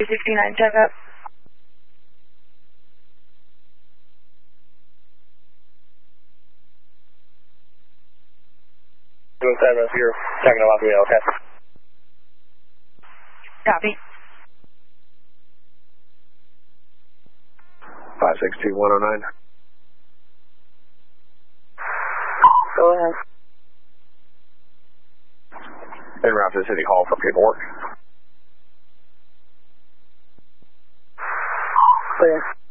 69, check up. Doing 7 here, checking them off the wheel, okay? Copy. 562-109. Go ahead. En route to City Hall for paperwork. Clear.